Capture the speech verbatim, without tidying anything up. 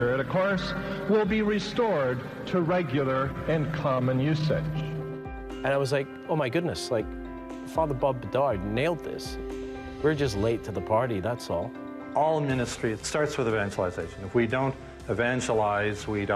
of course, will be restored to regular and common usage. And I was like, oh my goodness, like, Father Bob Bedard nailed this. We're just late to the party, that's all. All ministry, it starts with evangelization. If we don't evangelize, we don't